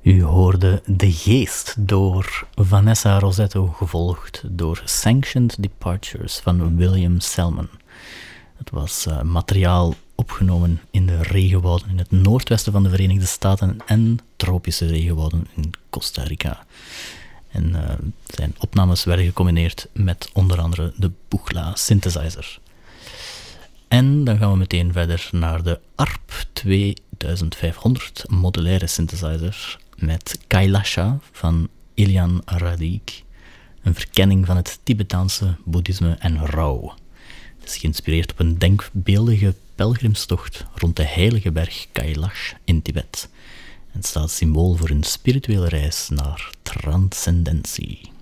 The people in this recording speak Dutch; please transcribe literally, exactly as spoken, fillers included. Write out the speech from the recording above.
U hoorde De Geest door Vanessa Rossetto, gevolgd door Sanctioned Departures van William Selman. Het was uh, materiaal opgenomen in de regenwouden in het noordwesten van de Verenigde Staten en tropische regenwouden in Costa Rica. En uh, zijn opnames werden gecombineerd met onder andere de Buchla synthesizer. En dan gaan we meteen verder naar de A R P tweeduizend vijfhonderd modulaire synthesizer met Kailasha van Ilian Radik, een verkenning van het Tibetaanse boeddhisme en rouw. Het is geïnspireerd op een denkbeeldige pelgrimstocht rond de heilige berg Kailash in Tibet en staat symbool voor een spirituele reis naar transcendentie.